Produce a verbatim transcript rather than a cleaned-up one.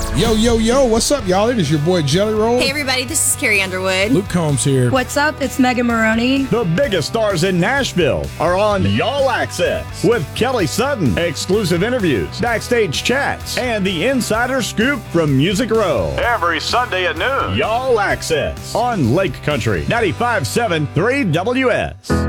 Yo, yo, yo, what's up, y'all? It is your boy Jelly Roll. Hey, everybody, this is Carrie Underwood. Luke Combs here. What's up? It's Megan Maroney. The biggest stars in Nashville are on Y'all Access with Kelly Sutton. Exclusive interviews, backstage chats, and the insider scoop from Music Row. Every Sunday at noon. Y'all Access on Lake Country ninety-five point seven three W S.